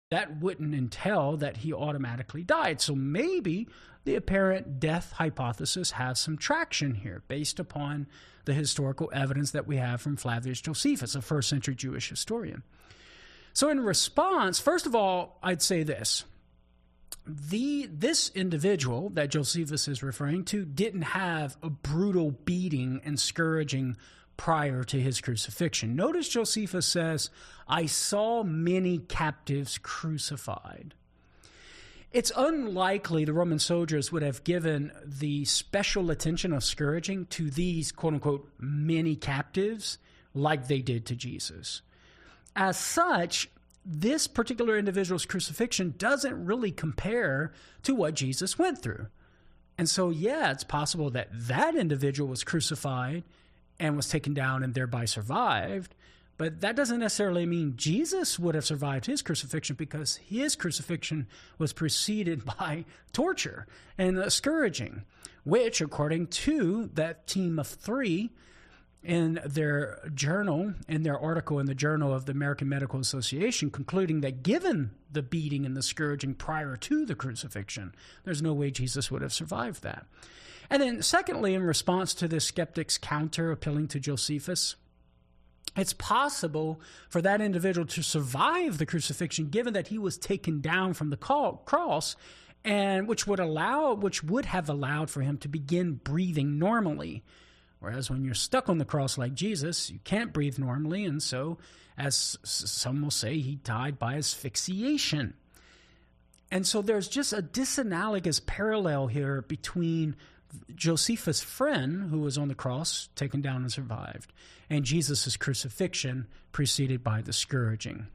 that wouldn't entail that he automatically died. So maybe the apparent death hypothesis has some traction here based upon the historical evidence that we have from Flavius Josephus, a first century Jewish historian. So in response, first of all, I'd say this. This individual that Josephus is referring to didn't have a brutal beating and scourging prior to his crucifixion. Notice Josephus says, I saw many captives crucified. It's unlikely the Roman soldiers would have given the special attention of scourging to these, quote-unquote, many captives like they did to Jesus. As such, this particular individual's crucifixion doesn't really compare to what Jesus went through. And so, yeah, it's possible that that individual was crucified and was taken down and thereby survived, but that doesn't necessarily mean Jesus would have survived his crucifixion, because his crucifixion was preceded by torture and scourging, which, according to that team of three in their journal, in their article in the Journal of the American Medical Association, concluding that given the beating and the scourging prior to the crucifixion, there's no way Jesus would have survived that. And then secondly, in response to this skeptic's counter appealing to Josephus, it's possible for that individual to survive the crucifixion given that he was taken down from the cross, and which would have allowed for him to begin breathing normally. Whereas when you're stuck on the cross like Jesus, you can't breathe normally, and so, as some will say, he died by asphyxiation. And so there's just a disanalogous parallel here between Josephus' friend, who was on the cross, taken down and survived, and Jesus' crucifixion preceded by the scourging.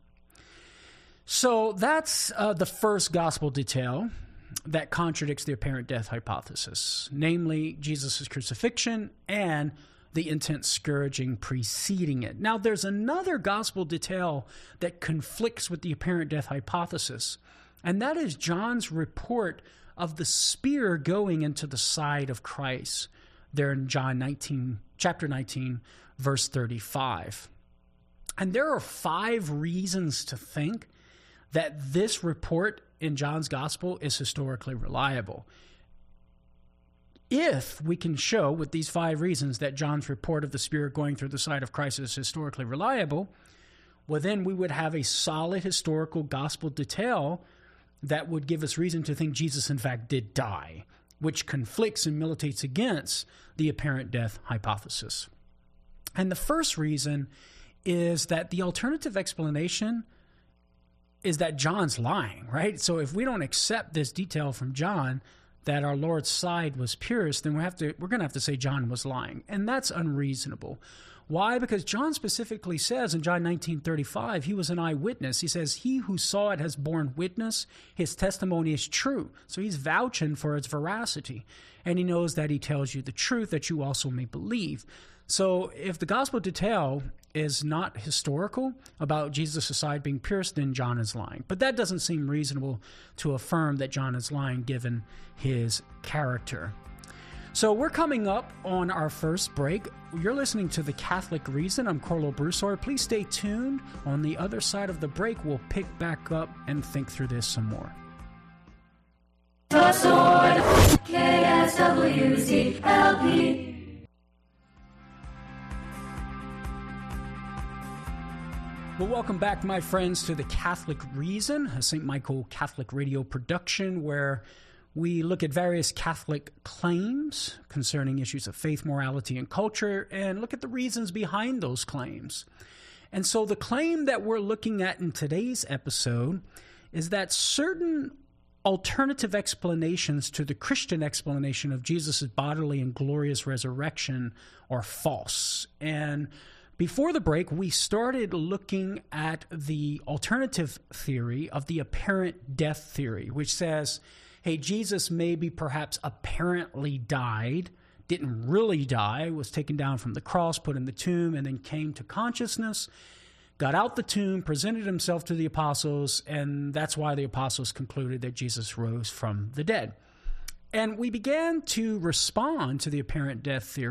So that's the first gospel detail that contradicts the apparent death hypothesis, namely Jesus' crucifixion and the intense scourging preceding it. Now, there's another gospel detail that conflicts with the apparent death hypothesis, and that is John's report of the spear going into the side of Christ, there in chapter 19, verse 35. And there are 5 reasons to think that this report in John's gospel is historically reliable. If we can show with these 5 reasons that John's report of the spear going through the side of Christ is historically reliable, well, then we would have a solid historical gospel detail that would give us reason to think Jesus, in fact, did die, which conflicts and militates against the apparent death hypothesis. And the first reason is that the alternative explanation is that John's lying, right? So if we don't accept this detail from John that our Lord's side was pierced, then we're going to have to say John was lying. And that's unreasonable. Why? Because John specifically says in John 19:35, he was an eyewitness. He says, he who saw it has borne witness. His testimony is true. So he's vouching for its veracity. And he knows that he tells you the truth that you also may believe. So if the gospel detail is not historical about Jesus' side being pierced, then John is lying. But that doesn't seem reasonable to affirm that John is lying given his character. So we're coming up on our first break. You're listening to The Catholic Reason. I'm Carlo Broussard. Please stay tuned. On the other side of the break, we'll pick back up and think through this some more. The Sword, KSWCLP. Well, welcome back, my friends, to The Catholic Reason, a St. Michael Catholic radio production where we look at various Catholic claims concerning issues of faith, morality, and culture, and look at the reasons behind those claims. And so the claim that we're looking at in today's episode is that certain alternative explanations to the Christian explanation of Jesus' bodily and glorious resurrection are false. And before the break, we started looking at the alternative theory of the apparent death theory, which says, hey, Jesus maybe perhaps apparently died, didn't really die, was taken down from the cross, put in the tomb, and then came to consciousness, got out the tomb, presented himself to the apostles, and that's why the apostles concluded that Jesus rose from the dead. And we began to respond to the apparent death theory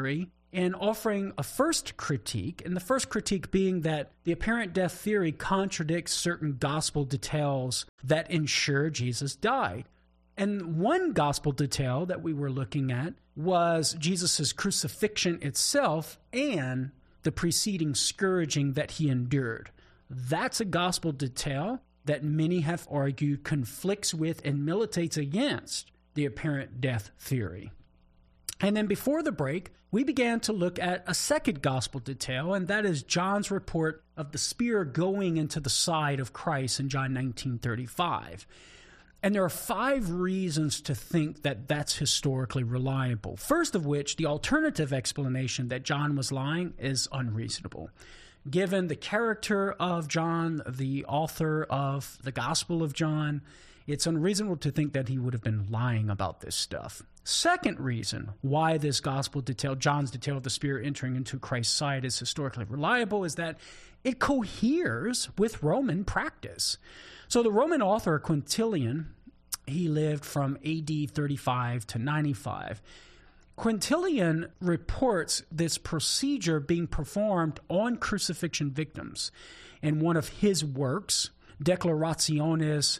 in offering a first critique, and the first critique being that the apparent death theory contradicts certain gospel details that ensure Jesus died. And one gospel detail that we were looking at was Jesus' crucifixion itself and the preceding scourging that he endured. That's a gospel detail that many have argued conflicts with and militates against the apparent death theory. And then before the break, we began to look at a second gospel detail, and that is John's report of the spear going into the side of Christ in John 19:35. And there are 5 reasons to think that that's historically reliable. First of which, the alternative explanation that John was lying is unreasonable. Given the character of John, the author of the Gospel of John, it's unreasonable to think that he would have been lying about this stuff. Second reason why this gospel detail, John's detail of the spear entering into Christ's side, is historically reliable is that it coheres with Roman practice. So the Roman author Quintilian, he lived from AD 35 to 95. Quintilian reports this procedure being performed on crucifixion victims. In one of his works, Declarationes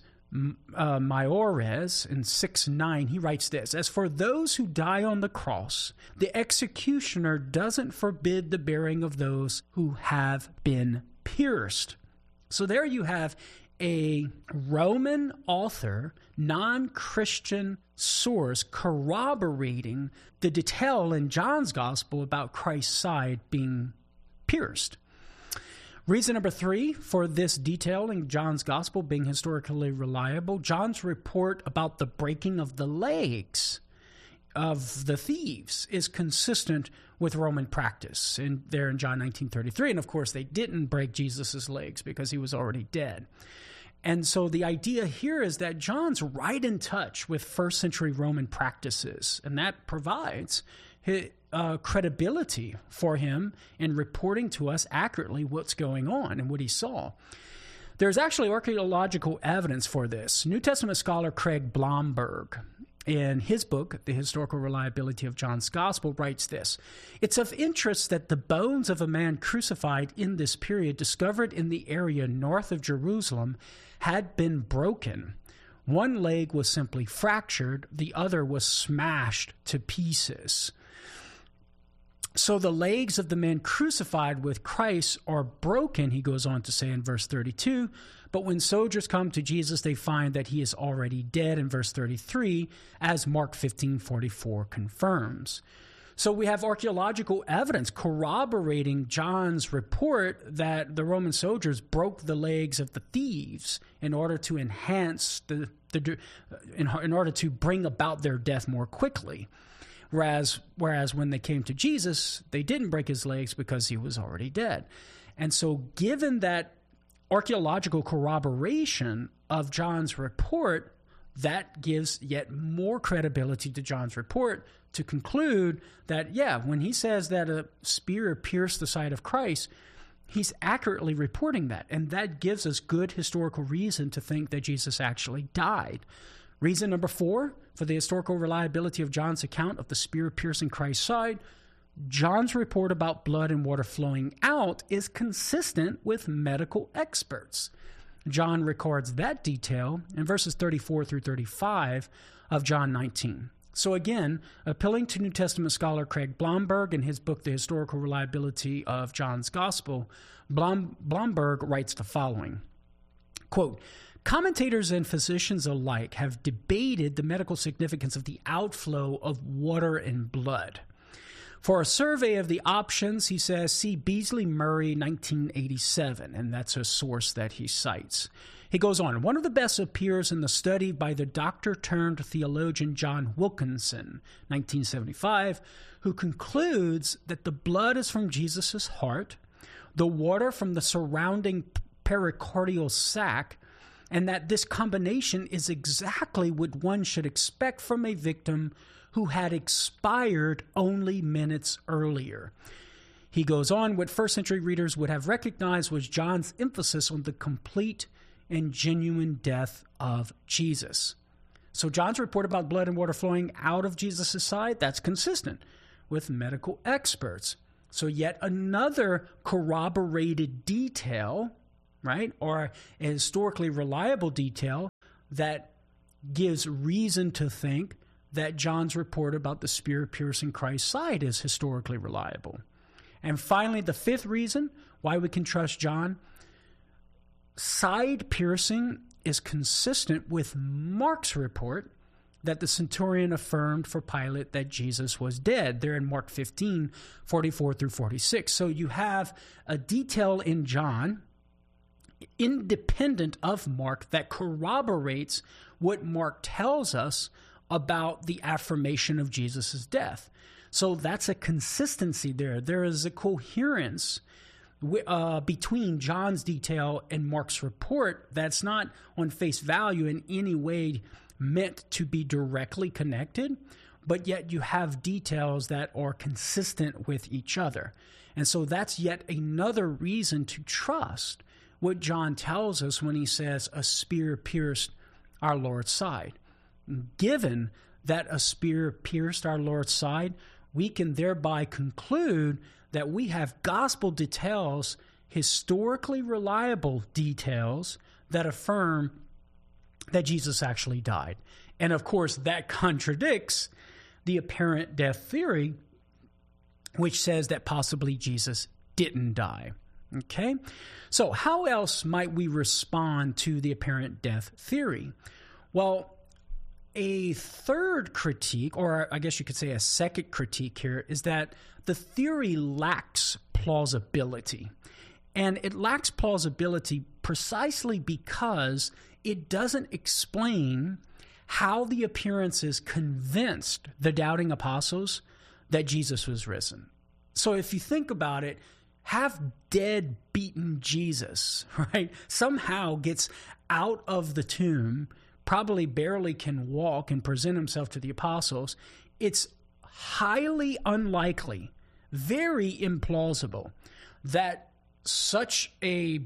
Maiores, in 6:9, he writes this: "As for those who die on the cross, the executioner doesn't forbid the bearing of those who have been pierced." So there you have a Roman author, non-Christian source corroborating the detail in John's gospel about Christ's side being pierced. Reason number 3 for this detail in John's gospel being historically reliable, John's report about the breaking of the legs of the thieves is consistent with Roman practice in John 19:33. And of course, they didn't break Jesus' legs because he was already dead. And so the idea here is that John's right in touch with first century Roman practices, and that provides credibility for him in reporting to us accurately what's going on and what he saw. There's actually archaeological evidence for this. New Testament scholar Craig Blomberg, in his book, The Historical Reliability of John's Gospel, writes this: "It's of interest that the bones of a man crucified in this period discovered in the area north of Jerusalem had been broken. One leg was simply fractured, the other was smashed to pieces." So the legs of the men crucified with Christ are broken, he goes on to say in verse 32, but when soldiers come to Jesus, they find that he is already dead in verse 33, as Mark 15:44 confirms. So we have archaeological evidence corroborating John's report that the Roman soldiers broke the legs of the thieves in order to enhance in order to bring about their death more quickly. Whereas when they came to Jesus, they didn't break his legs because he was already dead. And so given that archaeological corroboration of John's report, that gives yet more credibility to John's report to conclude that, when he says that a spear pierced the side of Christ, he's accurately reporting that. And that gives us good historical reason to think that Jesus actually died. Reason number 4 for the historical reliability of John's account of the spear piercing Christ's side, John's report about blood and water flowing out is consistent with medical experts. John records that detail in verses 34 through 35 of John 19. So again, appealing to New Testament scholar Craig Blomberg in his book, The Historical Reliability of John's Gospel, Blomberg writes the following, quote, "Commentators and physicians alike have debated the medical significance of the outflow of water and blood. For a survey of the options," he says, "see Beasley Murray, 1987, and that's a source that he cites. He goes on, "One of the best appears in the study by the doctor-turned-theologian John Wilkinson, 1975, who concludes that the blood is from Jesus' heart, the water from the surrounding pericardial sac, and that this combination is exactly what one should expect from a victim who had expired only minutes earlier." He goes on, "What first century readers would have recognized was John's emphasis on the complete and genuine death of Jesus." So John's report about blood and water flowing out of Jesus' side, that's consistent with medical experts. So yet another corroborated detail, right, or a historically reliable detail that gives reason to think that John's report about the spear piercing Christ's side is historically reliable. And finally, the fifth reason why we can trust John, side piercing is consistent with Mark's report that the centurion affirmed for Pilate that Jesus was dead. There in Mark 15, 44 through 46. So you have a detail in John, independent of Mark, that corroborates what Mark tells us about the affirmation of Jesus' death. So that's a consistency there. There is a coherence between John's detail and Mark's report that's not on face value in any way meant to be directly connected, but yet you have details that are consistent with each other. And so that's yet another reason to trust what John tells us when he says a spear pierced our Lord's side. Given that a spear pierced our Lord's side, we can thereby conclude that we have gospel details, historically reliable details, that affirm that Jesus actually died. And of course, that contradicts the apparent death theory, which says that possibly Jesus didn't die. Okay? So how else might we respond to the apparent death theory? Well, a third critique, or I guess you could say a second critique here, is that the theory lacks plausibility. And it lacks plausibility precisely because it doesn't explain how the appearances convinced the doubting apostles that Jesus was risen. So if you think about it, half dead, beaten Jesus, right, somehow gets out of the tomb, probably barely can walk and present himself to the apostles. It's highly unlikely, very implausible, that such a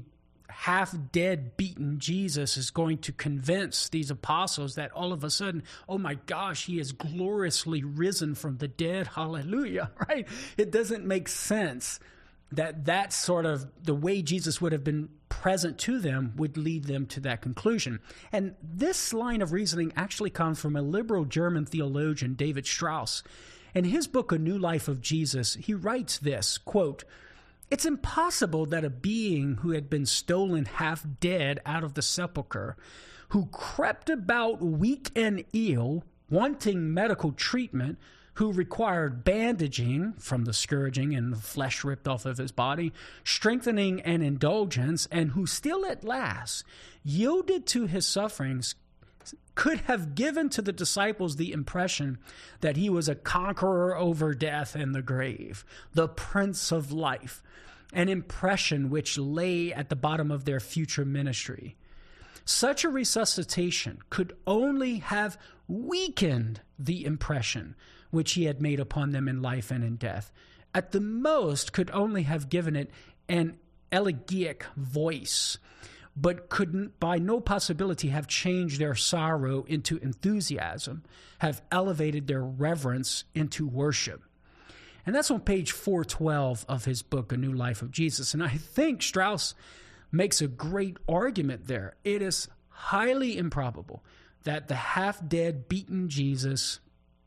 half-dead, beaten Jesus is going to convince these apostles that all of a sudden, oh my gosh, he is gloriously risen from the dead, hallelujah, right? It doesn't make sense that sort of the way Jesus would have been present to them would lead them to that conclusion. And this line of reasoning actually comes from a liberal German theologian, David Strauss. In his book, A New Life of Jesus, he writes this, quote, "It's impossible that a being who had been stolen half dead out of the sepulchre, who crept about weak and ill, wanting medical treatment, who required bandaging from the scourging and the flesh ripped off of his body, strengthening and indulgence, and who still at last yielded to his sufferings, could have given to the disciples the impression that he was a conqueror over death and the grave, the Prince of Life, an impression which lay at the bottom of their future ministry. Such a resuscitation could only have weakened the impression which he had made upon them in life and in death. At the most, could only have given it an elegiac voice, but couldn't by no possibility have changed their sorrow into enthusiasm, have elevated their reverence into worship." And that's on page 412 of his book, A New Life of Jesus. And I think Strauss makes a great argument there. It is highly improbable that the half-dead, beaten Jesus,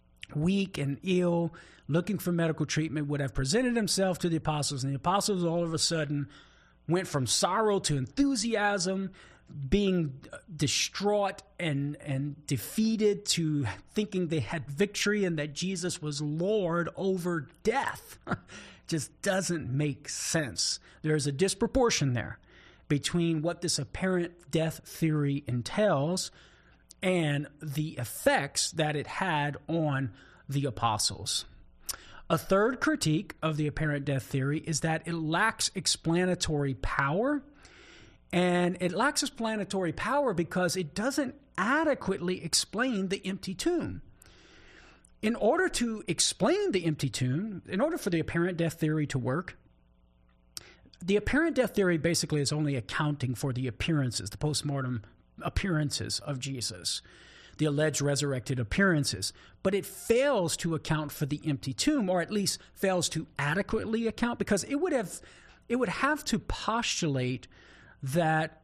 weak and ill, looking for medical treatment, would have presented himself to the apostles, and the apostles all of a sudden went from sorrow to enthusiasm, being distraught and defeated, to thinking they had victory and that Jesus was Lord over death. Just doesn't make sense. There's a disproportion there between what this apparent death theory entails and the effects that it had on the apostles. A third critique of the apparent death theory is that it lacks explanatory power. And it lacks explanatory power because it doesn't adequately explain the empty tomb. In order to explain the empty tomb, in order for the apparent death theory to work, the apparent death theory basically is only accounting for the appearances, the postmortem appearances of Jesus. the alleged resurrected appearances. But it fails to account for the empty tomb, or at least fails to adequately account, because it would have to postulate that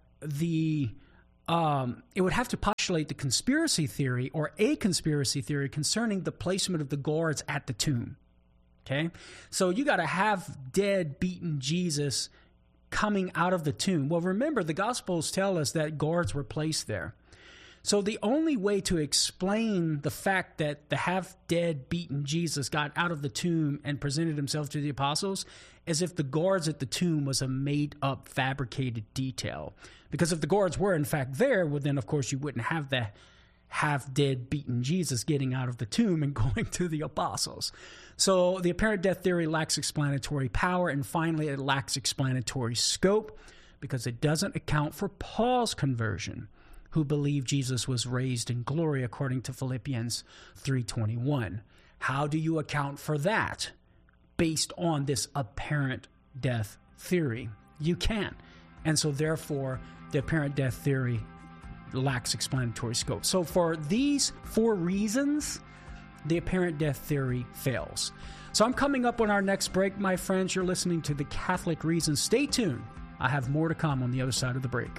it would have to postulate the conspiracy theory, or a conspiracy theory, concerning the placement of the guards at the tomb. Okay? So you got to have dead, beaten Jesus coming out of the tomb. Well, remember, the Gospels tell us that guards were placed there. So the only way to explain the fact that the half-dead, beaten Jesus got out of the tomb and presented himself to the apostles is if the guards at the tomb was a made-up, fabricated detail. Because if the guards were, in fact, there, well, then, of course, you wouldn't have the half-dead, beaten Jesus getting out of the tomb and going to the apostles. So the apparent death theory lacks explanatory power, and finally, it lacks explanatory scope because it doesn't account for Paul's conversion, who believed Jesus was raised in glory according to Philippians 3:21. How do you account for that based on this apparent death theory? You can't. And so therefore, the apparent death theory lacks explanatory scope. So for these 4 reasons, the apparent death theory fails. So I'm coming up on our next break, my friends. You're listening to The Catholic Reason. Stay tuned. I have more to come on the other side of the break.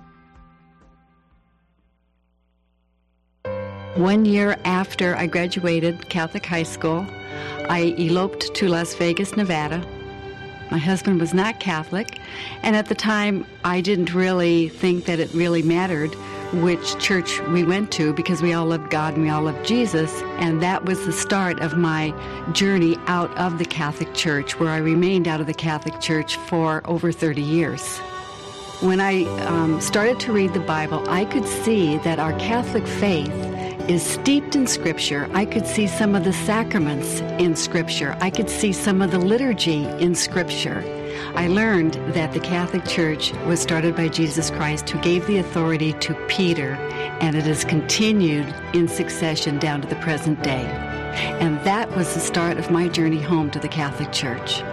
1 year after I graduated Catholic high school, I eloped to Las Vegas, Nevada. My husband was not Catholic, and at the time I didn't really think that it really mattered which church we went to, because we all loved God and we all loved Jesus, and that was the start of my journey out of the Catholic Church, where I remained out of the Catholic Church for over 30 years. When I started to read the Bible, I could see that our Catholic faith is steeped in Scripture. I could see some of the sacraments in Scripture. I could see some of the liturgy in Scripture. I learned that the Catholic Church was started by Jesus Christ, who gave the authority to Peter, and it has continued in succession down to the present day. And that was the start of my journey home to the Catholic Church.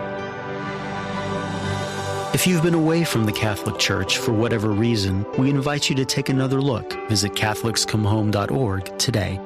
If you've been away from the Catholic Church for whatever reason, we invite you to take another look. Visit CatholicsComeHome.org today.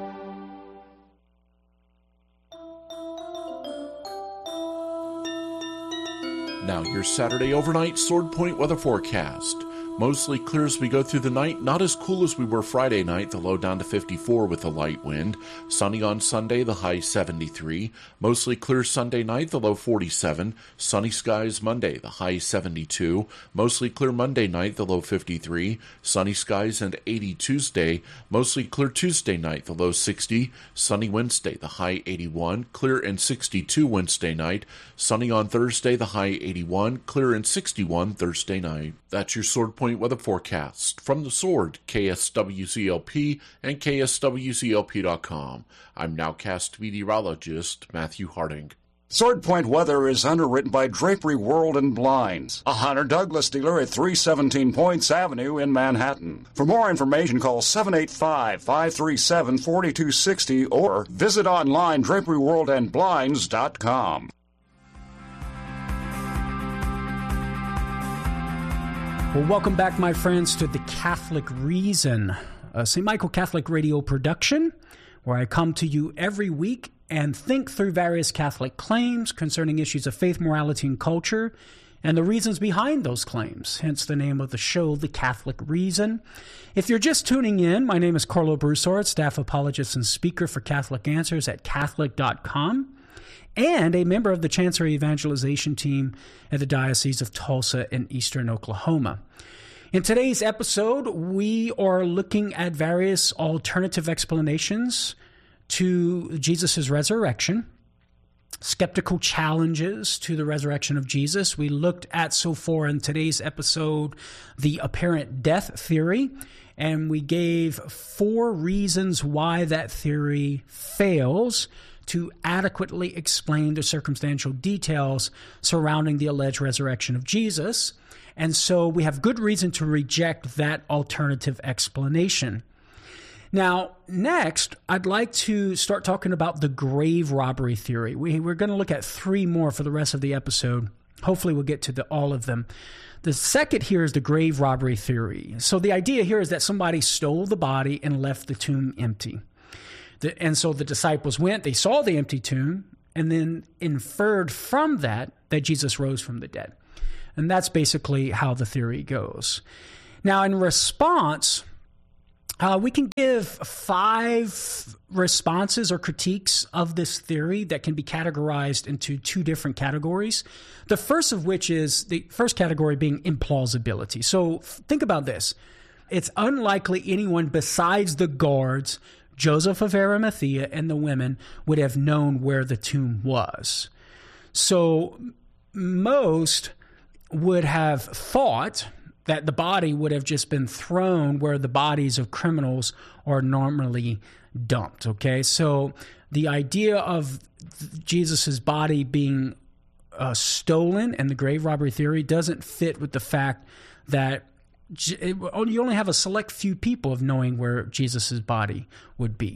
Now your Saturday overnight Sword Point weather forecast. Mostly clear as we go through the night, not as cool as we were Friday night, the low down to 54 with a light wind. Sunny on Sunday, the high 73. Mostly clear Sunday night, the low 47. Sunny skies Monday, the high 72. Mostly clear Monday night, the low 53. Sunny skies and 80 Tuesday. Mostly clear Tuesday night, the low 60. Sunny Wednesday, the high 81. Clear and 62 Wednesday night. Sunny on Thursday, the high 81. Clear and 61 Thursday night. That's your Sword Point weather forecast from the Sword, KSWCLP, and KSWCLP.com. I'm nowcast meteorologist Matthew Harding. Sword Point weather is underwritten by Drapery World and Blinds, a Hunter Douglas dealer at 317 Points Avenue in Manhattan. For more information, call 785-537-4260 or visit online draperyworldandblinds.com. Well, welcome back, my friends, to The Catholic Reason, a St. Michael Catholic radio production, where I come to you every week and think through various Catholic claims concerning issues of faith, morality, and culture, and the reasons behind those claims, hence the name of the show, The Catholic Reason. If you're just tuning in, my name is Carlo Broussard, staff apologist and speaker for Catholic Answers at Catholic.com. and a member of the Chancery Evangelization Team at the Diocese of Tulsa in eastern Oklahoma. In today's episode, we are looking at various alternative explanations to Jesus' resurrection, skeptical challenges to the resurrection of Jesus. We looked at, so far in today's episode, the apparent death theory, and we gave 4 reasons why that theory fails to adequately explain the circumstantial details surrounding the alleged resurrection of Jesus. And so we have good reason to reject that alternative explanation. Now, next, I'd like to start talking about the grave robbery theory. We're going to look at 3 more for the rest of the episode. Hopefully we'll get to all of them. The second here is the grave robbery theory. So the idea here is that somebody stole the body and left the tomb empty. And so the disciples went, they saw the empty tomb, and then inferred from that Jesus rose from the dead. And that's basically how the theory goes. Now, in response, we can give 5 responses or critiques of this theory that can be categorized into 2 different categories. The first of which is the first category being implausibility. So think about this. It's unlikely anyone besides the guards, Joseph of Arimathea, and the women would have known where the tomb was. So most would have thought that the body would have just been thrown where the bodies of criminals are normally dumped, okay? So the idea of Jesus's body being stolen and the grave robbery theory doesn't fit with the fact that you only have a select few people of knowing where Jesus's body would be.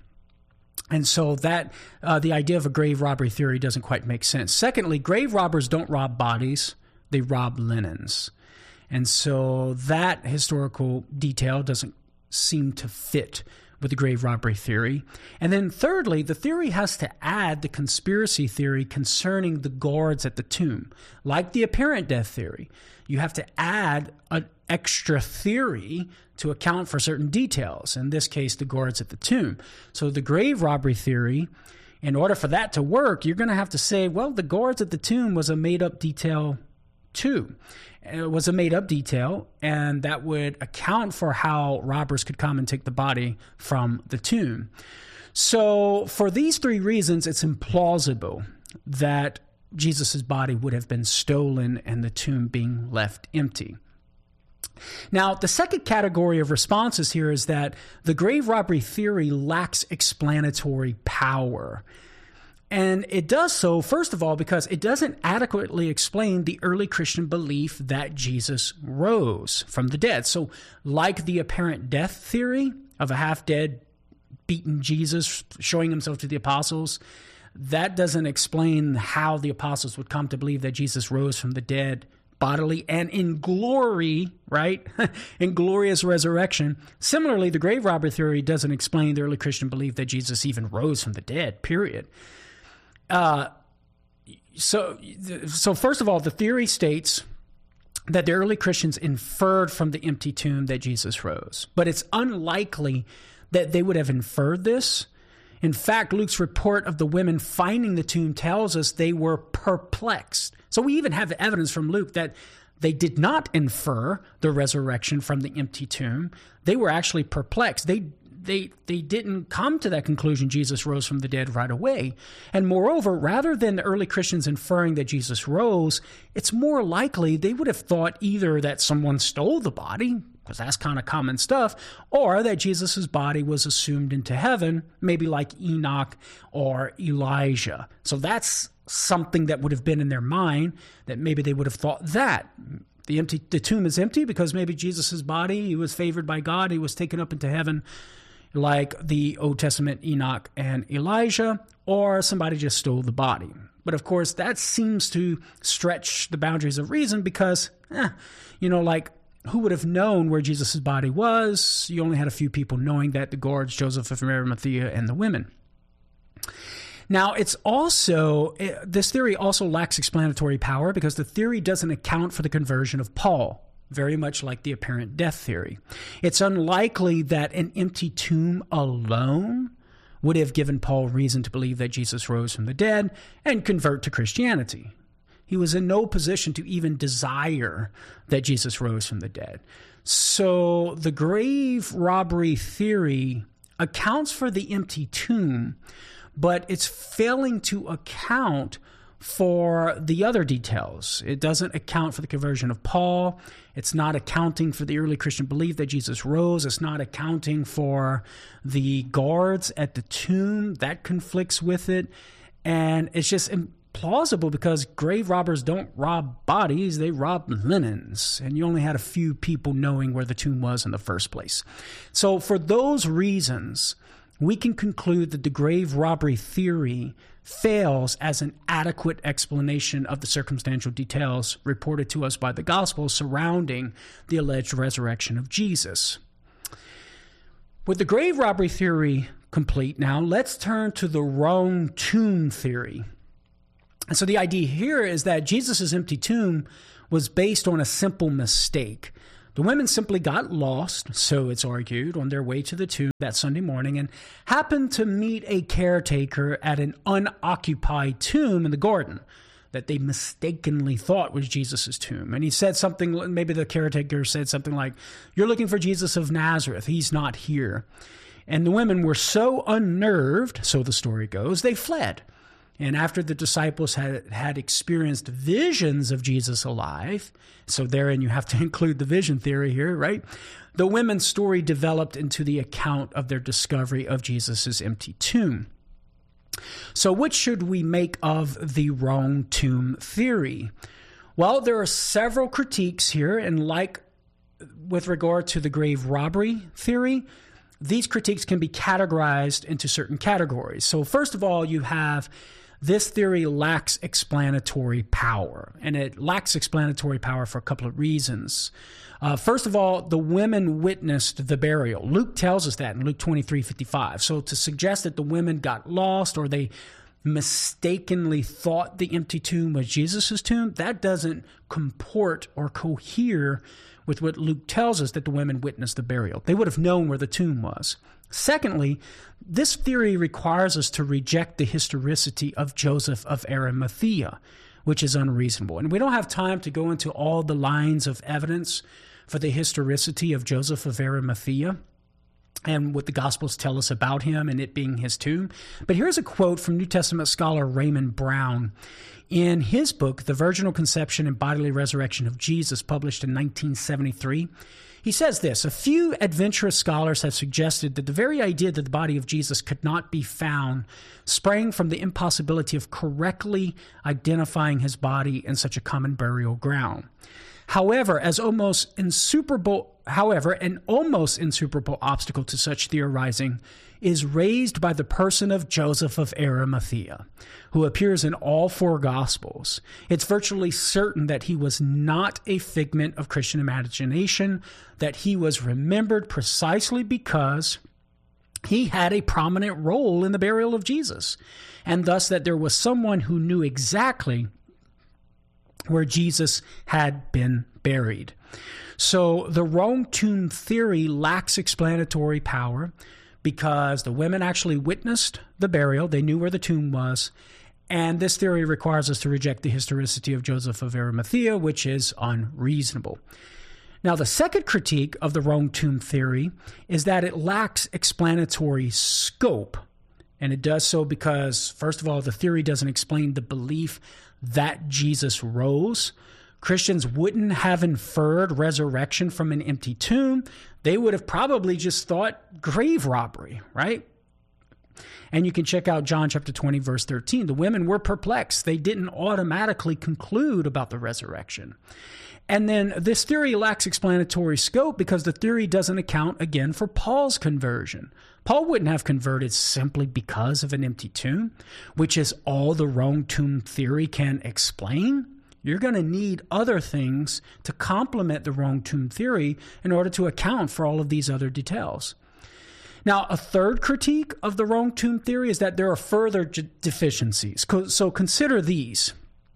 And so that the idea of a grave robbery theory doesn't quite make sense. Secondly, grave robbers don't rob bodies, they rob linens. And so that historical detail doesn't seem to fit with the grave robbery theory. And then thirdly, the theory has to add the conspiracy theory concerning the guards at the tomb. Like the apparent death theory, you have to add an extra theory to account for certain details, in this case, the guards at the tomb. So the grave robbery theory, in order for that to work, you're going to have to say, well, the guards at the tomb was a made-up detail too. It was a made-up detail, and that would account for how robbers could come and take the body from the tomb. So for these 3 reasons, it's implausible that Jesus' body would have been stolen and the tomb being left empty. Now, the second category of responses here is that the grave robbery theory lacks explanatory power. And it does so, first of all, because it doesn't adequately explain the early Christian belief that Jesus rose from the dead. So like the apparent death theory of a half-dead, beaten Jesus showing himself to the apostles, that doesn't explain how the apostles would come to believe that Jesus rose from the dead bodily and in glory, right? In glorious resurrection. Similarly, the grave robbery theory doesn't explain the early Christian belief that Jesus even rose from the dead, period. So first of all, the theory states that the early Christians inferred from the empty tomb that Jesus rose. But it's unlikely that they would have inferred this. In fact, Luke's report of the women finding the tomb tells us they were perplexed. So we even have evidence from Luke that they did not infer the resurrection from the empty tomb. They were actually perplexed. They didn't come to that conclusion Jesus rose from the dead right away. And moreover, rather than the early Christians inferring that Jesus rose, it's more likely they would have thought either that someone stole the body, because that's kind of common stuff, or that Jesus' body was assumed into heaven, maybe like Enoch or Elijah. So that's something that would have been in their mind, that maybe they would have thought that. The tomb is empty because maybe Jesus' body, he was favored by God, he was taken up into heaven, like the Old Testament Enoch and Elijah, or somebody just stole the body. But of course, that seems to stretch the boundaries of reason because, who would have known where Jesus' body was? You only had a few people knowing that, the guards, Joseph of Arimathea, and the women. Now, it's also, this theory also lacks explanatory power because the theory doesn't account for the conversion of Paul, very much like the apparent death theory. It's unlikely that an empty tomb alone would have given Paul reason to believe that Jesus rose from the dead and convert to Christianity. He was in no position to even desire that Jesus rose from the dead. So the grave robbery theory accounts for the empty tomb, but it's failing to account for the other details. It doesn't account for the conversion of Paul. It's not accounting for the early Christian belief that Jesus rose. It's not accounting for the guards at the tomb. That conflicts with it. And it's just implausible because grave robbers don't rob bodies, they rob linens. And you only had a few people knowing where the tomb was in the first place. So for those reasons, we can conclude that the grave robbery theory fails as an adequate explanation of the circumstantial details reported to us by the gospel surrounding the alleged resurrection of Jesus. With the grave robbery theory complete now, let's turn to the wrong tomb theory. And so the idea here is that Jesus' empty tomb was based on a simple mistake. The women simply got lost, so it's argued, on their way to the tomb that Sunday morning and happened to meet a caretaker at an unoccupied tomb in the garden that they mistakenly thought was Jesus' tomb. And he said something, maybe the caretaker said something like, "You're looking for Jesus of Nazareth. He's not here." And the women were so unnerved, so the story goes, they fled. And after the disciples had experienced visions of Jesus alive, so therein you have to include the vision theory here, right? The women's story developed into the account of their discovery of Jesus' empty tomb. So which should we make of the wrong tomb theory? Well, there are several critiques here, and like with regard to the grave robbery theory, these critiques can be categorized into certain categories. So first of all, you have this theory lacks explanatory power, and it lacks explanatory power for a couple of reasons. First of all, the women witnessed the burial. Luke tells us that in Luke 23:55. So to suggest that the women got lost or they mistakenly thought the empty tomb was Jesus' tomb, that doesn't comport or cohere with what Luke tells us that the women witnessed the burial. They would have known where the tomb was. Secondly, this theory requires us to reject the historicity of Joseph of Arimathea, which is unreasonable. And we don't have time to go into all the lines of evidence for the historicity of Joseph of Arimathea and what the Gospels tell us about him and it being his tomb. But here's a quote from New Testament scholar Raymond Brown. In his book, The Virginal Conception and Bodily Resurrection of Jesus, published in 1973, he says this: "A few adventurous scholars have suggested that the very idea that the body of Jesus could not be found sprang from the impossibility of correctly identifying his body in such a common burial ground. However, an almost insuperable obstacle to such theorizing is raised by the person of Joseph of Arimathea, who appears in all four Gospels. It's virtually certain that he was not a figment of Christian imagination, that he was remembered precisely because he had a prominent role in the burial of Jesus, and thus that there was someone who knew exactly where Jesus had been buried." So the wrong tomb theory lacks explanatory power because the women actually witnessed the burial. They knew where the tomb was. And this theory requires us to reject the historicity of Joseph of Arimathea, which is unreasonable. Now, the second critique of the wrong tomb theory is that it lacks explanatory scope. And it does so because, first of all, the theory doesn't explain the belief that Jesus rose. Christians wouldn't have inferred resurrection from an empty tomb. They would have probably just thought grave robbery, right? And you can check out John chapter 20, verse 13. The women were perplexed. They didn't automatically conclude about the resurrection. And then this theory lacks explanatory scope because the theory doesn't account, again, for Paul's conversion. Paul wouldn't have converted simply because of an empty tomb, which is all the wrong tomb theory can explain. You're going to need other things to complement the wrong tomb theory in order to account for all of these other details. Now, a third critique of the wrong tomb theory is that there are further deficiencies. So consider these.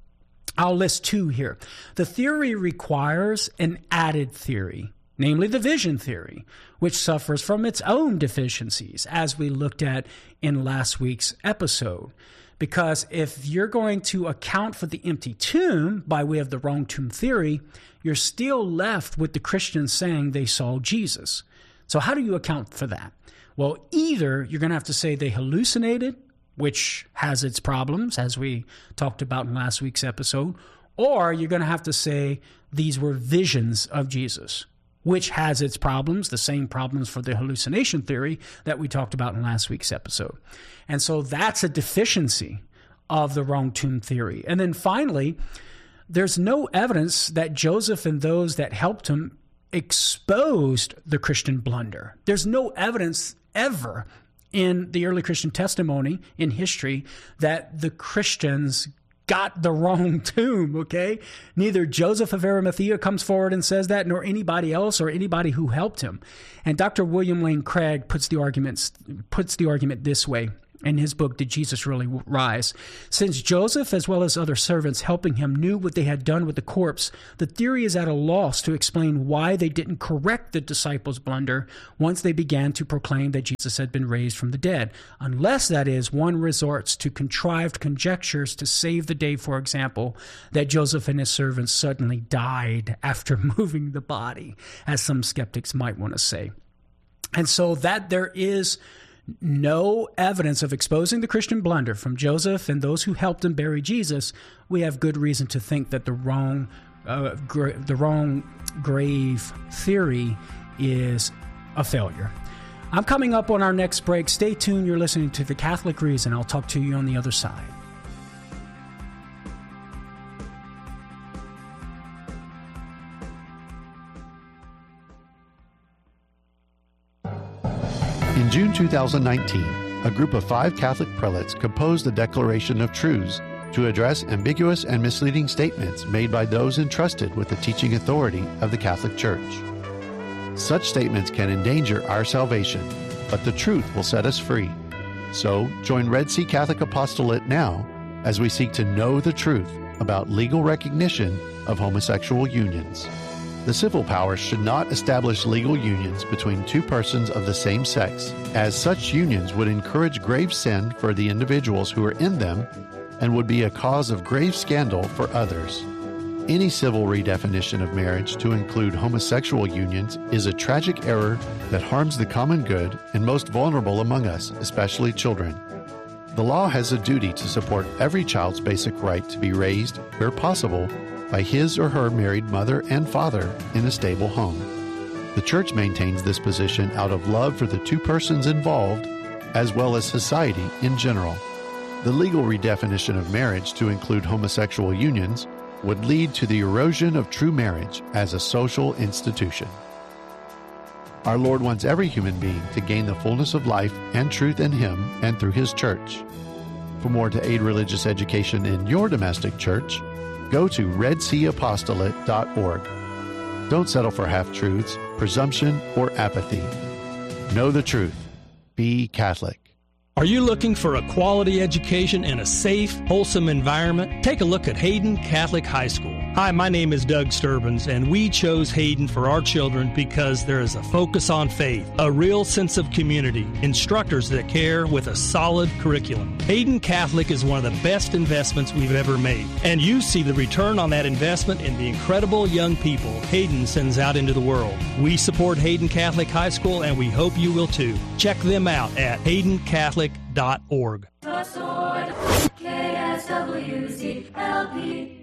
I'll list two here. The theory requires an added theory, namely the vision theory, which suffers from its own deficiencies, as we looked at in last week's episode. Because if you're going to account for the empty tomb by way of the wrong tomb theory, you're still left with the Christians saying they saw Jesus. So how do you account for that? Well, either you're going to have to say they hallucinated, which has its problems, as we talked about in last week's episode, or you're going to have to say these were visions of Jesus, which has its problems, the same problems for the hallucination theory that we talked about in last week's episode. And so that's a deficiency of the wrong tomb theory. And then finally, there's no evidence that Joseph and those that helped him exposed the Christian blunder. There's no evidence ever in the early Christian testimony in history that the Christians got the wrong tomb, okay? Neither Joseph of Arimathea comes forward and says that, nor anybody else or anybody who helped him. And Dr. William Lane Craig puts the argument this way in his book, Did Jesus Really Rise? Since Joseph, as well as other servants helping him, knew what they had done with the corpse, the theory is at a loss to explain why they didn't correct the disciples' blunder once they began to proclaim that Jesus had been raised from the dead, unless, that is, one resorts to contrived conjectures to save the day, for example, that Joseph and his servants suddenly died after moving the body, as some skeptics might want to say. And so that there is no evidence of exposing the Christian blunder from Joseph and those who helped him bury Jesus, we have good reason to think that the wrong grave theory is a failure. I'm coming up on our next break. Stay tuned. You're listening to The Catholic Reason. I'll talk to you on the other side. In June 2019, a group of 5 Catholic prelates composed a Declaration of Truths to address ambiguous and misleading statements made by those entrusted with the teaching authority of the Catholic Church. Such statements can endanger our salvation, but the truth will set us free. So, join Red Sea Catholic Apostolate now as we seek to know the truth about legal recognition of homosexual unions. The civil powers should not establish legal unions between 2 persons of the same sex, as such unions would encourage grave sin for the individuals who are in them and would be a cause of grave scandal for others. Any civil redefinition of marriage to include homosexual unions is a tragic error that harms the common good and most vulnerable among us, especially children. The law has a duty to support every child's basic right to be raised, where possible, by his or her married mother and father in a stable home. The Church maintains this position out of love for the 2 persons involved, as well as society in general. The legal redefinition of marriage to include homosexual unions would lead to the erosion of true marriage as a social institution. Our Lord wants every human being to gain the fullness of life and truth in Him and through His Church. For more to aid religious education in your domestic church, go to redseaapostolate.org. Don't settle for half-truths, presumption, or apathy. Know the truth. Be Catholic. Are you looking for a quality education in a safe, wholesome environment? Take a look at Hayden Catholic High School. Hi, my name is Doug Sturbins, and we chose Hayden for our children because there is a focus on faith, a real sense of community, instructors that care with a solid curriculum. Hayden Catholic is one of the best investments we've ever made, and you see the return on that investment in the incredible young people Hayden sends out into the world. We support Hayden Catholic High School, and we hope you will too. Check them out at haydencatholic.org. The Sword, KSWCLP.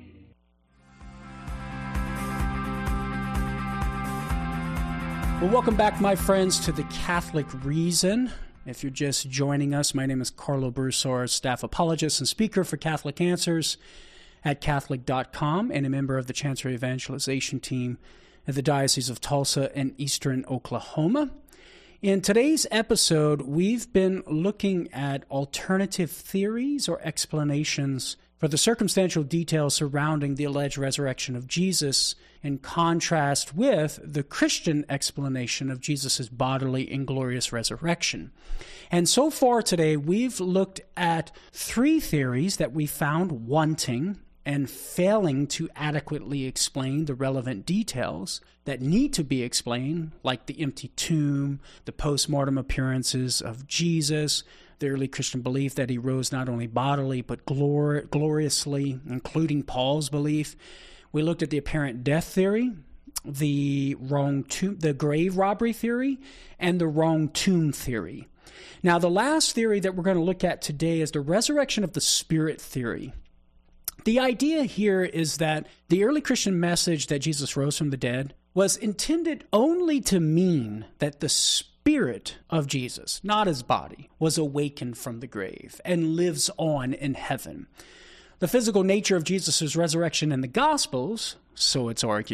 Well, welcome back, my friends, to The Catholic Reason. If you're just joining us, my name is Carlo Broussard, staff apologist and speaker for Catholic Answers at Catholic.com, and a member of the Chancery Evangelization Team at the Diocese of Tulsa and Eastern Oklahoma. In today's episode, we've been looking at alternative theories or explanations for the circumstantial details surrounding the alleged resurrection of Jesus, in contrast with the Christian explanation of Jesus' bodily and glorious resurrection. And so far today, we've looked at 3 theories that we found wanting and failing to adequately explain the relevant details that need to be explained, like the empty tomb, the post-mortem appearances of Jesus, the early Christian belief that he rose not only bodily but gloriously, including Paul's belief. We looked at the apparent death theory, the grave robbery theory, and the wrong tomb theory. Now, the last theory that we're going to look at today is the resurrection of the spirit theory. The idea here is that the early Christian message that Jesus rose from the dead was intended only to mean that the spirit of Jesus, not his body, was awakened from the grave and lives on in heaven. The physical nature of Jesus' resurrection in the Gospels, so it's argued,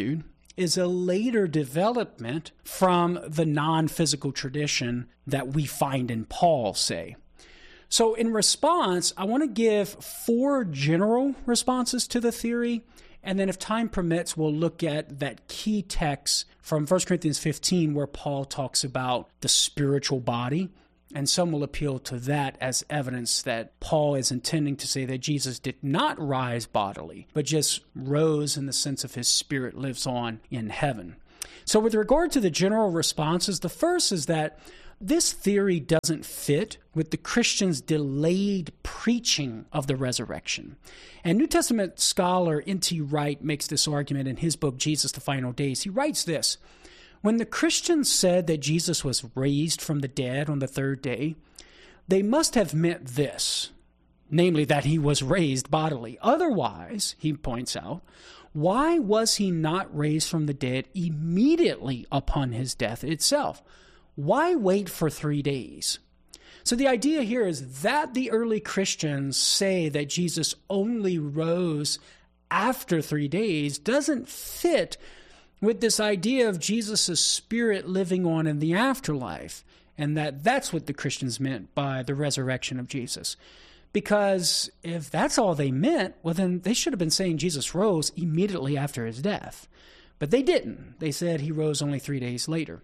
is a later development from the non-physical tradition that we find in Paul, say. So in response, I want to give 4 general responses to the theory, and then if time permits, we'll look at that key text from 1 Corinthians 15 where Paul talks about the spiritual body, and some will appeal to that as evidence that Paul is intending to say that Jesus did not rise bodily, but just rose in the sense of his spirit lives on in heaven. So with regard to the general responses, the first is that this theory doesn't fit with the Christians' delayed preaching of the resurrection. And New Testament scholar N.T. Wright makes this argument in his book, Jesus, the Final Days. He writes this: when the Christians said that Jesus was raised from the dead on the 3rd day, they must have meant this, namely that he was raised bodily. Otherwise, he points out, why was he not raised from the dead immediately upon his death itself? Why wait for 3 days? So the idea here is that the early Christians say that Jesus only rose after 3 days doesn't fit with this idea of Jesus' spirit living on in the afterlife, and that's what the Christians meant by the resurrection of Jesus. Because if that's all they meant, well, then they should have been saying Jesus rose immediately after his death. But they didn't. They said he rose only 3 days later.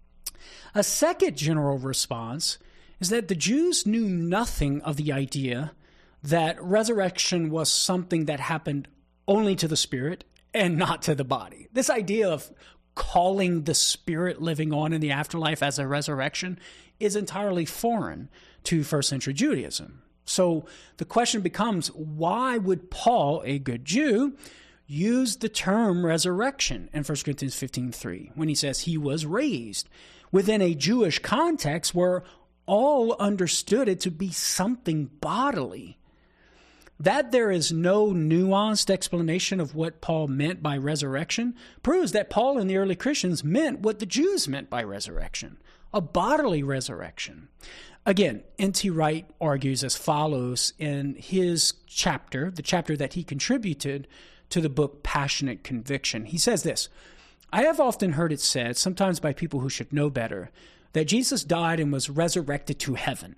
A second general response is that the Jews knew nothing of the idea that resurrection was something that happened only to the spirit and not to the body. This idea of calling the spirit living on in the afterlife as a resurrection is entirely foreign to first century Judaism. So the question becomes, why would Paul, a good Jew, use the term resurrection in 1 Corinthians 15:3 when he says he was raised within a Jewish context where all understood it to be something bodily? That there is no nuanced explanation of what Paul meant by resurrection proves that Paul and the early Christians meant what the Jews meant by resurrection, a bodily resurrection. Again, N.T. Wright argues as follows in his chapter, the chapter that he contributed to the book Passionate Conviction. He says this: I have often heard it said, sometimes by people who should know better, that Jesus died and was resurrected to heaven.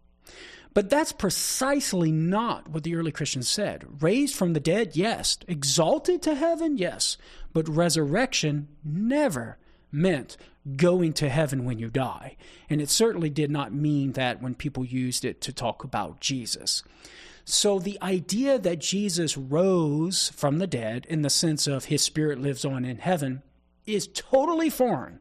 But that's precisely not what the early Christians said. Raised from the dead, yes. Exalted to heaven, yes. But resurrection never meant going to heaven when you die. And it certainly did not mean that when people used it to talk about Jesus. So the idea that Jesus rose from the dead in the sense of his spirit lives on in heaven is totally foreign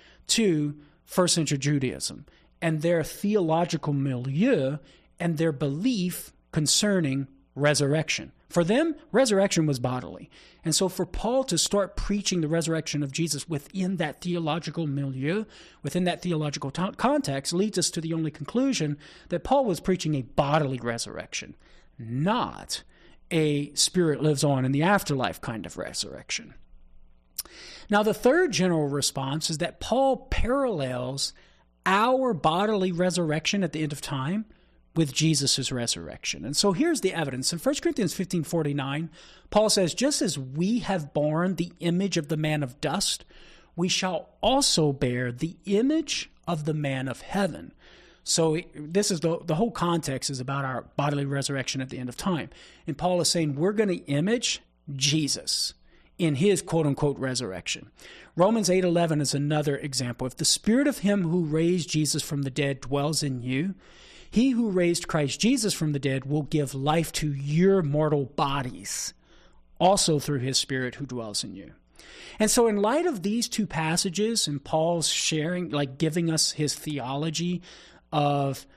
to first century Judaism and their theological milieu and their belief concerning resurrection. For them, resurrection was bodily. And so for Paul to start preaching the resurrection of Jesus within that theological milieu, within that theological context, leads us to the only conclusion that Paul was preaching a bodily resurrection, not a spirit lives on in the afterlife kind of resurrection. Now, the third general response is that Paul parallels our bodily resurrection at the end of time with Jesus' resurrection. And so here's the evidence. In 1 Corinthians 15:49, Paul says, just as we have borne the image of the man of dust, we shall also bear the image of the man of heaven. So this is the whole context is about our bodily resurrection at the end of time. And Paul is saying we're going to image Jesus in his quote-unquote resurrection. Romans 8:11 is another example. If the spirit of him who raised Jesus from the dead dwells in you, he who raised Christ Jesus from the dead will give life to your mortal bodies, also through his spirit who dwells in you. And so in light of these two passages and Paul's sharing, like giving us his theology of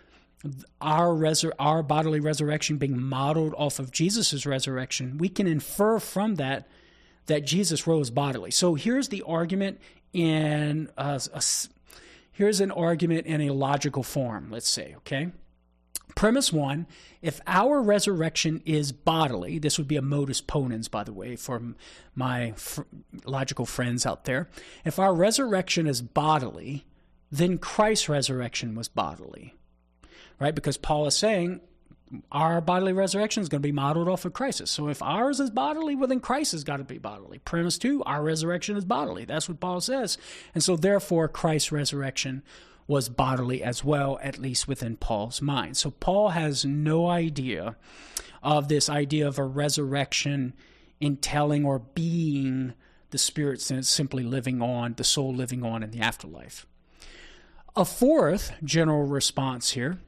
our bodily resurrection being modeled off of Jesus' resurrection, we can infer from that Jesus rose bodily. So here's the argument in here's an argument in a logical form, let's say, okay? Premise one, if our resurrection is bodily, this would be a modus ponens, by the way, for my logical friends out there. If our resurrection is bodily, then Christ's resurrection was bodily, right? Because Paul is saying our bodily resurrection is going to be modeled off of Christ's. So if ours is bodily, well, then Christ has got to be bodily. Premise 2, our resurrection is bodily. That's what Paul says. And so therefore, Christ's resurrection was bodily as well, at least within Paul's mind. So Paul has no idea of this idea of a resurrection entailing or being the spirit simply living on, the soul living on in the afterlife. A fourth general response here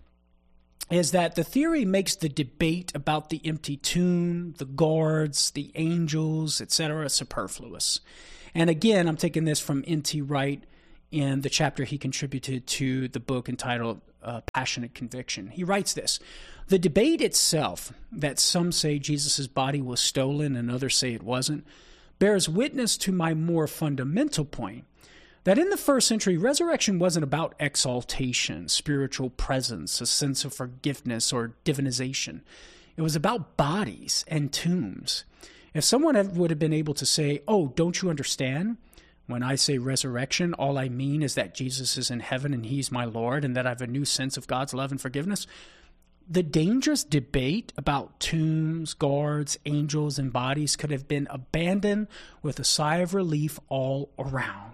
is that the theory makes the debate about the empty tomb, the guards, the angels, etc. superfluous. And again, I'm taking this from N.T. Wright in the chapter he contributed to the book entitled Passionate Conviction. He writes this: the debate itself, that some say Jesus' body was stolen and others say it wasn't, bears witness to my more fundamental point, that in the first century, resurrection wasn't about exaltation, spiritual presence, a sense of forgiveness, or divinization. It was about bodies and tombs. If someone would have been able to say, oh, don't you understand? When I say resurrection, all I mean is that Jesus is in heaven and he's my Lord and that I have a new sense of God's love and forgiveness. The dangerous debate about tombs, guards, angels, and bodies could have been abandoned with a sigh of relief all around.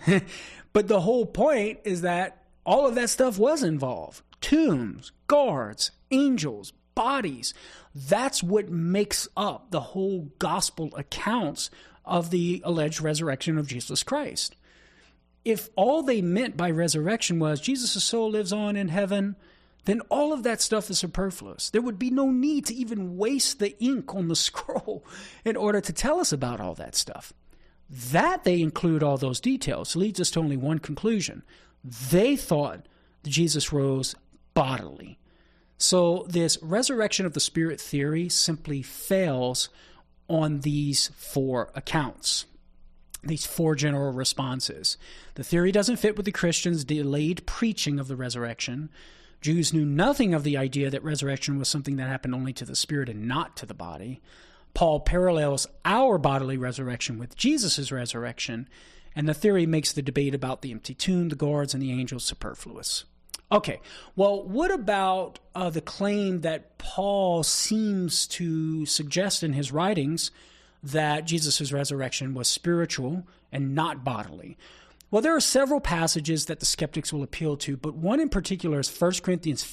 But the whole point is that all of that stuff was involved. Tombs, guards, angels, bodies. That's what makes up the whole gospel accounts of the alleged resurrection of Jesus Christ. If all they meant by resurrection was Jesus' soul lives on in heaven, then all of that stuff is superfluous. There would be no need to even waste the ink on the scroll in order to tell us about all that stuff. That they include all those details leads us to only one conclusion. They thought that Jesus rose bodily. So this resurrection of the spirit theory simply fails on these four accounts, these four general responses. The theory doesn't fit with the Christians' delayed preaching of the resurrection. Jews knew nothing of the idea that resurrection was something that happened only to the spirit and not to the body. Paul parallels our bodily resurrection with Jesus' resurrection, and the theory makes the debate about the empty tomb, the guards, and the angels superfluous. Okay, well, what about the claim that Paul seems to suggest in his writings that Jesus' resurrection was spiritual and not bodily? Well, there are several passages that the skeptics will appeal to, but one in particular is 1 Corinthians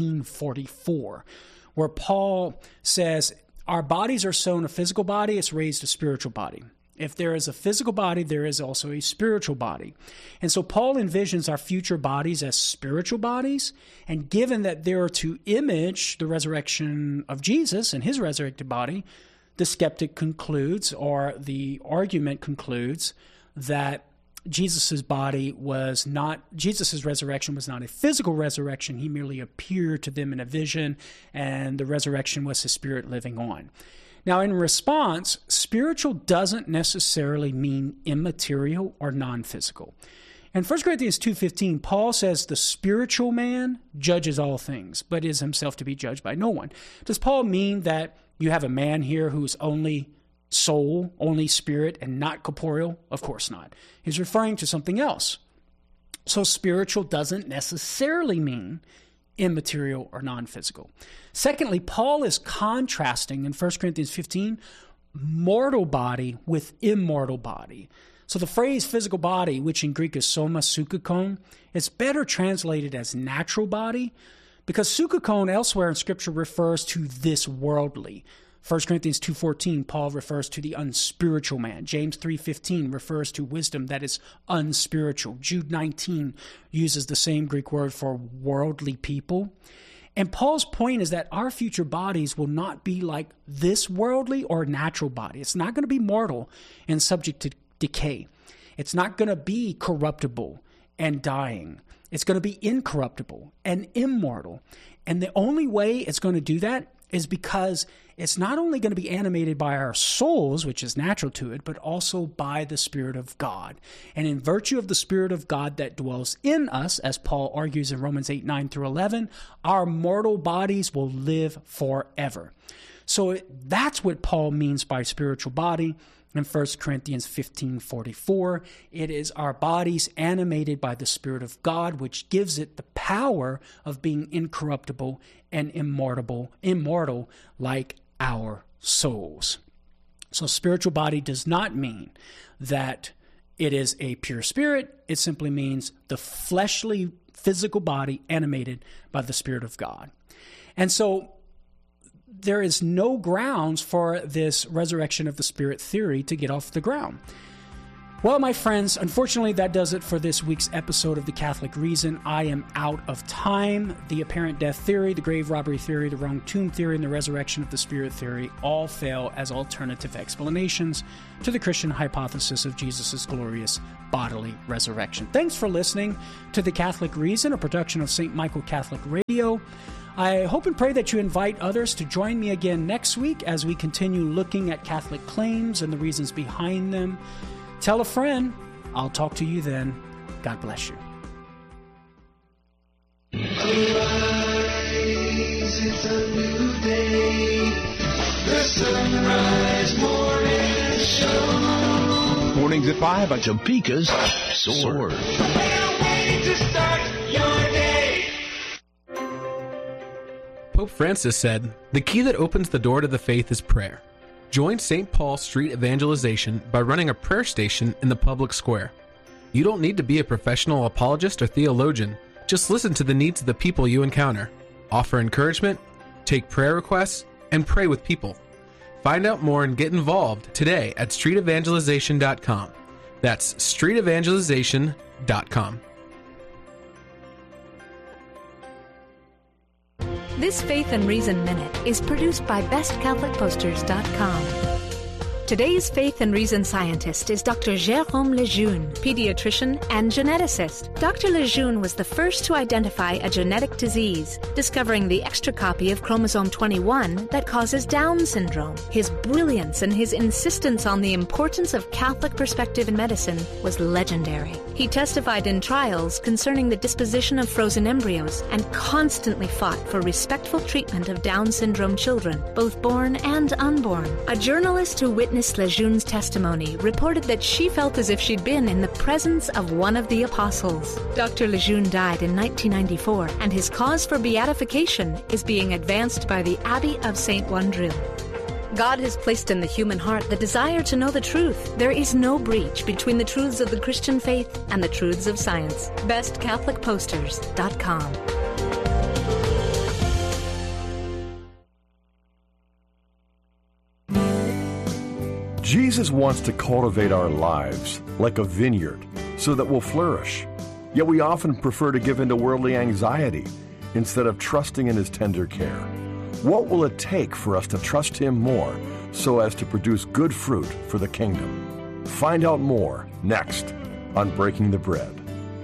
15:44, where Paul says, our bodies are sown a physical body, it's raised a spiritual body. If there is a physical body, there is also a spiritual body. And so Paul envisions our future bodies as spiritual bodies, and given that they are to image the resurrection of Jesus and his resurrected body, the skeptic concludes, or the argument concludes, that Jesus' resurrection was not a physical resurrection. He merely appeared to them in a vision, and the resurrection was his spirit living on. Now, in response, spiritual doesn't necessarily mean immaterial or non-physical. In 1 Corinthians 2:15, Paul says the spiritual man judges all things, but is himself to be judged by no one. Does Paul mean that you have a man here who's only soul, only spirit, and not corporeal? Of course not. He's referring to something else. So spiritual doesn't necessarily mean immaterial or non-physical. Secondly, Paul is contrasting in 1 Corinthians 15 mortal body with immortal body. So the phrase physical body, which in Greek is soma sukakon, is better translated as natural body, because sukakon elsewhere in Scripture refers to this worldly. 1 Corinthians 2:14, Paul refers to the unspiritual man. James 3:15 refers to wisdom that is unspiritual. Jude 19 uses the same Greek word for worldly people. And Paul's point is that our future bodies will not be like this worldly or natural body. It's not going to be mortal and subject to decay. It's not going to be corruptible and dying. It's going to be incorruptible and immortal. And the only way it's going to do that is because it's not only going to be animated by our souls, which is natural to it, but also by the Spirit of God. And in virtue of the Spirit of God that dwells in us, as Paul argues in Romans 8:9-11, our mortal bodies will live forever. So that's what Paul means by spiritual body. in 1 Corinthians 15:44. It is our bodies animated by the Spirit of God, which gives it the power of being incorruptible and immortal like our souls. So spiritual body does not mean that it is a pure spirit. It simply means the fleshly, physical body animated by the Spirit of God. And so there is no grounds for this resurrection of the spirit theory to get off the ground. Well, my friends, unfortunately, that does it for this week's episode of The Catholic Reason. I am out of time. The apparent death theory, the grave robbery theory, the wrong tomb theory, and the resurrection of the spirit theory all fail as alternative explanations to the Christian hypothesis of Jesus' glorious bodily resurrection. Thanks for listening to The Catholic Reason, a production of St. Michael Catholic Radio. I hope and pray that you invite others to join me again next week as we continue looking at Catholic claims and the reasons behind them. Tell a friend. I'll talk to you then. God bless you. Arise, it's a new day. The Sunrise Morning Show. Mornings at 5 on Topeka's Sword. Can't wait to start your day. Pope Francis said, "The key that opens the door to the faith is prayer." Join St. Paul Street Evangelization by running a prayer station in the public square. You don't need to be a professional apologist or theologian. Just listen to the needs of the people you encounter. Offer encouragement, take prayer requests, and pray with people. Find out more and get involved today at streetevangelization.com. That's streetevangelization.com. This Faith and Reason Minute is produced by BestCatholicPosters.com. Today's Faith and Reason scientist is Dr. Jérôme Lejeune, pediatrician and geneticist. Dr. Lejeune was the first to identify a genetic disease, discovering the extra copy of chromosome 21 that causes Down syndrome. His brilliance and his insistence on the importance of Catholic perspective in medicine was legendary. He testified in trials concerning the disposition of frozen embryos and constantly fought for respectful treatment of Down syndrome children, both born and unborn. A journalist who witnessed Lejeune's testimony reported that she felt as if she'd been in the presence of one of the apostles. Dr. Lejeune died in 1994, and his cause for beatification is being advanced by the Abbey of St. Wandrille. God has placed in the human heart the desire to know the truth. There is no breach between the truths of the Christian faith and the truths of science. BestCatholicPosters.com. Jesus wants to cultivate our lives like a vineyard so that we'll flourish. Yet we often prefer to give in to worldly anxiety instead of trusting in His tender care. What will it take for us to trust Him more so as to produce good fruit for the kingdom? Find out more next on Breaking the Bread.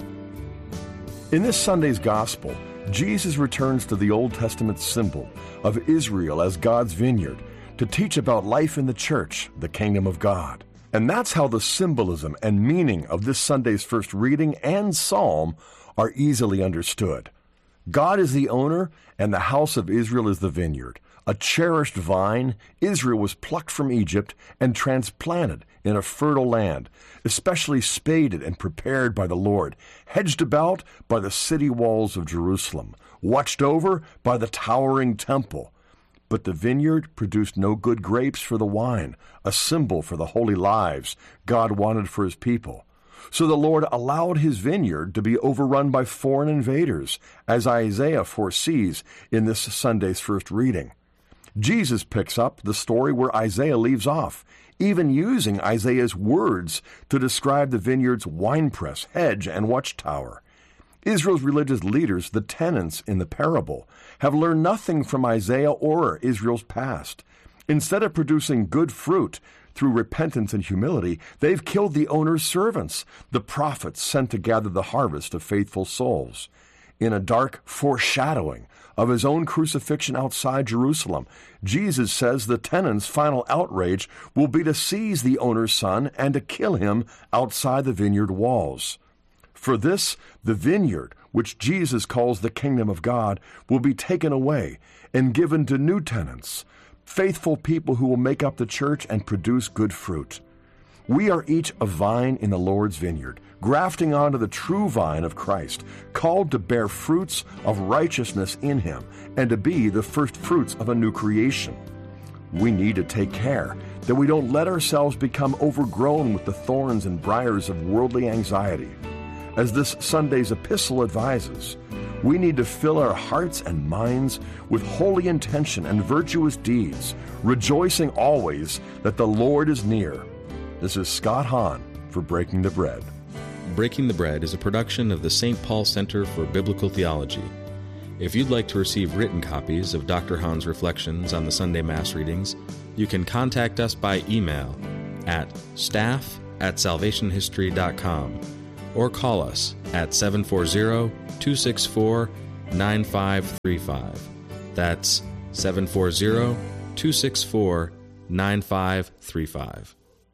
In this Sunday's Gospel, Jesus returns to the Old Testament symbol of Israel as God's vineyard to teach about life in the church, the kingdom of God. And that's how the symbolism and meaning of this Sunday's first reading and psalm are easily understood. God is the owner, and the house of Israel is the vineyard. A cherished vine, Israel was plucked from Egypt and transplanted in a fertile land, especially spaded and prepared by the Lord, hedged about by the city walls of Jerusalem, watched over by the towering temple. But the vineyard produced no good grapes for the wine, a symbol for the holy lives God wanted for His people. So the Lord allowed His vineyard to be overrun by foreign invaders, as Isaiah foresees in this Sunday's first reading. Jesus picks up the story where Isaiah leaves off, even using Isaiah's words to describe the vineyard's winepress, hedge, and watchtower. Israel's religious leaders, the tenants in the parable, have learned nothing from Isaiah or Israel's past. Instead of producing good fruit through repentance and humility, they've killed the owner's servants, the prophets sent to gather the harvest of faithful souls. In a dark foreshadowing of His own crucifixion outside Jerusalem, Jesus says the tenants' final outrage will be to seize the owner's son and to kill him outside the vineyard walls. For this, the vineyard, which Jesus calls the kingdom of God, will be taken away and given to new tenants, faithful people who will make up the church and produce good fruit. We are each a vine in the Lord's vineyard, grafting onto the true vine of Christ, called to bear fruits of righteousness in Him, and to be the first fruits of a new creation. We need to take care that we don't let ourselves become overgrown with the thorns and briars of worldly anxiety. As this Sunday's epistle advises, we need to fill our hearts and minds with holy intention and virtuous deeds, rejoicing always that the Lord is near. This is Scott Hahn for Breaking the Bread. Breaking the Bread is a production of the St. Paul Center for Biblical Theology. If you'd like to receive written copies of Dr. Hahn's reflections on the Sunday Mass readings, you can contact us by email at staff@salvationhistory.com or call us at 740-264-9535. That's 740-264-9535.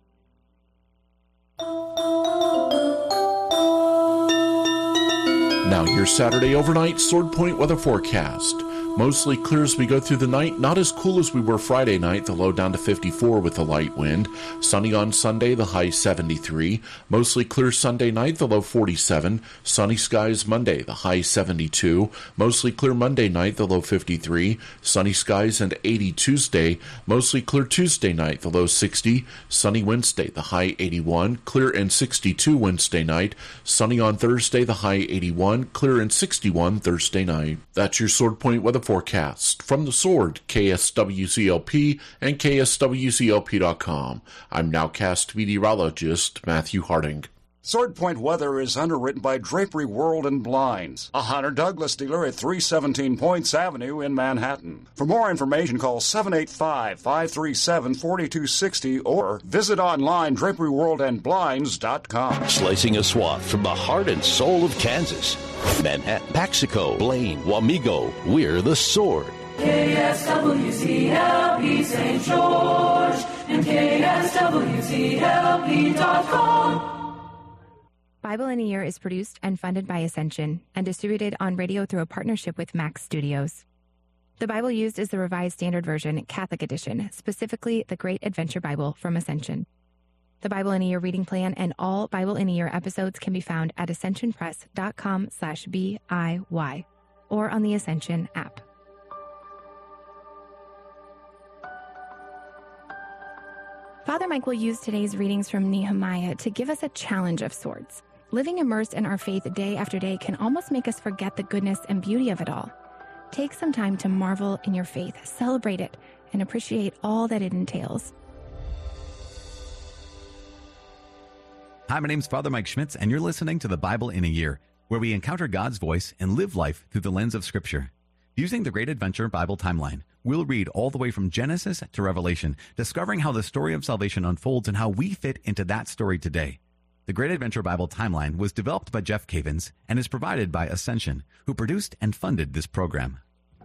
Now your Saturday overnight Sword Point weather forecast. Mostly clear as we go through the night, not as cool as we were Friday night, the low down to 54 with a light wind. Sunny on Sunday, the high 73. Mostly clear Sunday night, the low 47. Sunny skies Monday, the high 72. Mostly clear Monday night, the low 53. Sunny skies and 80 Tuesday. Mostly clear Tuesday night, the low 60. Sunny Wednesday, the high 81. Clear and 62 Wednesday night. Sunny on Thursday, the high 81. Clear and 61 Thursday night. That's your Sword Point weather forecast from the Sword, KSWCLP, and KSWCLP.com. I'm nowcast meteorologist Matthew Harding. Sword Point weather is underwritten by Drapery World and Blinds, a Hunter Douglas dealer at 317 Points Avenue in Manhattan. For more information, call 785-537-4260 or visit online draperyworldandblinds.com. Slicing a swath from the heart and soul of Kansas. Manhattan, Paxico, Blaine, Wamego, we're the Sword. KSWCLP St. George and KSWCLP.com. Bible in a Year is produced and funded by Ascension and distributed on radio through a partnership with Max Studios. The Bible used is the Revised Standard Version, Catholic Edition, specifically the Great Adventure Bible from Ascension. The Bible in a Year reading plan and all Bible in a Year episodes can be found at ascensionpress.com/BIY or on the Ascension app. Father Mike will use today's readings from Nehemiah to give us a challenge of sorts. Living immersed in our faith day after day can almost make us forget the goodness and beauty of it all. Take some time to marvel in your faith, celebrate it, and appreciate all that it entails. Hi, my name's Father Mike Schmitz, and you're listening to the Bible in a Year, where we encounter God's voice and live life through the lens of Scripture. Using the Great Adventure Bible timeline, we'll read all the way from Genesis to Revelation, discovering how the story of salvation unfolds and how we fit into that story today. The Great Adventure Bible timeline was developed by Jeff Cavins and is provided by Ascension, who produced and funded this program.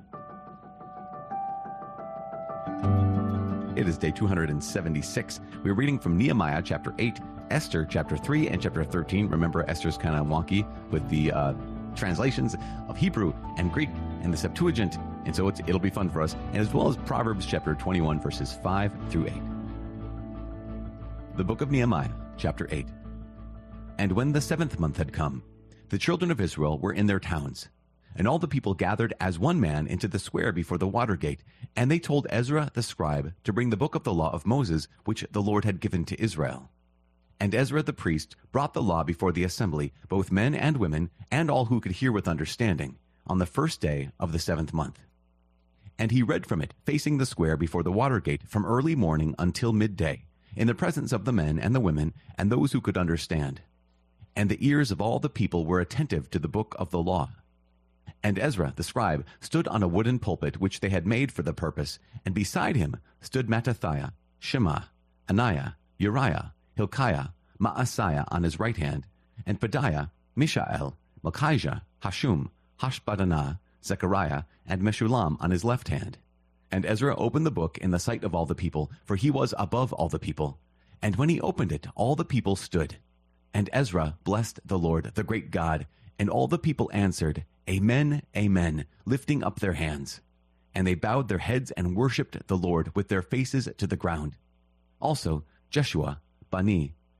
It is day 276. We're reading from Nehemiah chapter 8, Esther chapter 3, and chapter 13. Remember, Esther's kind of wonky with the translations of Hebrew and Greek and the Septuagint, and so it'll be fun for us, and as well as Proverbs chapter 21, verses 5 through 8. The book of Nehemiah, chapter 8. And when the 7th month had come, the children of Israel were in their towns, and all the people gathered as one man into the square before the water gate, and they told Ezra the scribe to bring the book of the law of Moses, which the Lord had given to Israel. And Ezra the priest brought the law before the assembly, both men and women, and all who could hear with understanding, on the first day of the 7th month. And he read from it, facing the square before the water gate, from early morning until midday, in the presence of the men and the women, and those who could understand. And the ears of all the people were attentive to the book of the law. And Ezra the scribe stood on a wooden pulpit which they had made for the purpose, and beside him stood Mattithiah, Shema, Ananiah, Uriah, Hilkiah, Maaseiah on his right hand, and Pedaiah, Mishael, Malchijah, Hashum, Hashbaddanah, Zechariah, and Meshullam on his left hand. And Ezra opened the book in the sight of all the people, for he was above all the people. And when he opened it, all the people stood. And Ezra blessed the Lord, the great God, and all the people answered, Amen, Amen, lifting up their hands. And they bowed their heads and worshipped the Lord with their faces to the ground. Also Jeshua, Bani,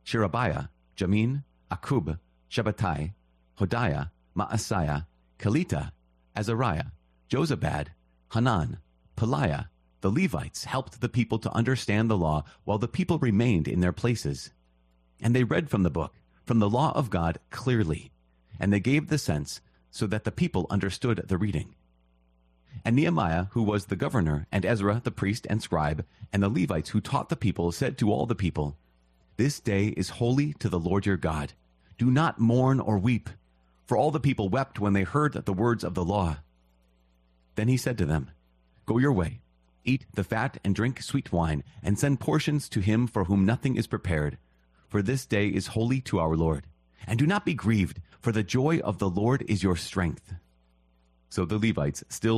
Sherebiah, Jamin, Akub, Shabbatai, Hodiah, Maaseiah, Kelita, Azariah, Jozabad, Hanan, Peliah. The Levites helped the people to understand the law while the people remained in their places. And they read from the book, from the law of God clearly, and they gave the sense so that the people understood the reading. And Nehemiah, who was the governor, and Ezra the priest and scribe, and the Levites who taught the people, said to all the people, "This day is holy to the Lord your God. Do not mourn or weep." For all the people wept when they heard the words of the law. Then he said to them, "Go your way, eat the fat and drink sweet wine, and send portions to him for whom nothing is prepared. For this day is holy to our Lord. And do not be grieved, for the joy of the Lord is your strength." So the Levites still